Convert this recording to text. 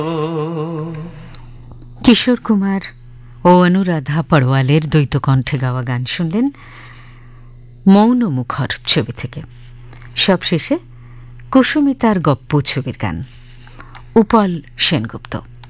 কিশোর কুমার ও অনুরাধা পড়ওয়ালের দ্বৈত কণ্ঠে গাওয়া গান শুনলেন মৌন মুখর ছবি থেকে। সবশেষে কুসুমিতার গপ্প ছবির গান, উপল সেনগুপ্ত।